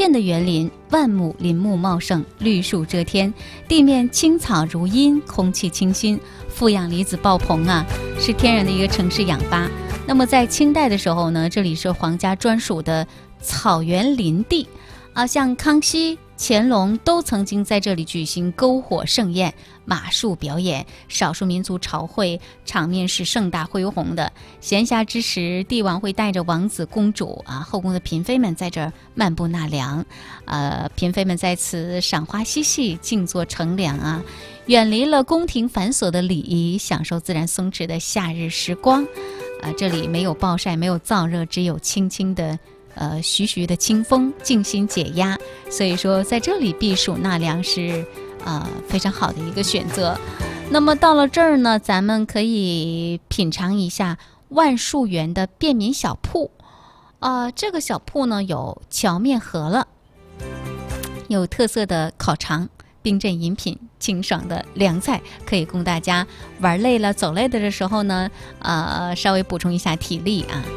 片的园林，万亩林木茂盛，绿树遮天，地面青草如茵，空气清新，负氧离子爆棚啊，是天然的一个城市氧吧。那么在清代的时候呢，这里是皇家专属的草原林地啊，像康熙、乾隆都曾经在这里举行篝火盛宴、马术表演、少数民族朝会，场面是盛大恢宏的。闲暇之时，帝王会带着王子公主啊，后宫的嫔妃们在这儿漫步纳凉，嫔妃们在此赏花嬉戏，静坐乘凉啊，远离了宫廷繁琐的礼仪，享受自然松弛的夏日时光。这里没有暴晒，没有燥热，只有轻轻的徐徐的清风，静心解压。所以说在这里避暑纳凉是非常好的一个选择。那么到了这儿呢，咱们可以品尝一下万树园的便民小铺。这个小铺呢有荞面饸饹，有特色的烤肠，冰镇饮品，清爽的凉菜，可以供大家玩累了走累的时候呢稍微补充一下体力啊。